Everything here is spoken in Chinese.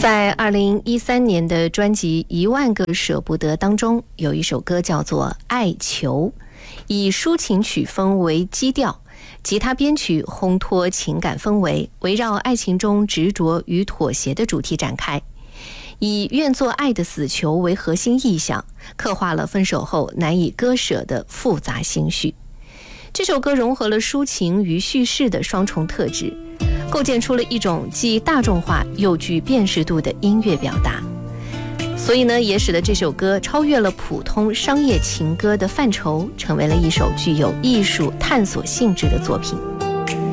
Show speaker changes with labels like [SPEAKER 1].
[SPEAKER 1] 在2013年的专辑《10000个舍不得》当中，有一首歌叫做《爱囚》，以抒情曲风为基调，吉他编曲烘托情感氛围，围绕爱情中执着与妥协的主题展开，以愿做爱的死囚为核心意象，刻画了分手后难以割舍的复杂心绪。这首歌融合了抒情与叙事的双重特质，构建出了一种既大众化又具辨识度的音乐表达，所以呢，也使得这首歌超越了普通商业情歌的范畴，成为了一首具有艺术探索性质的作品。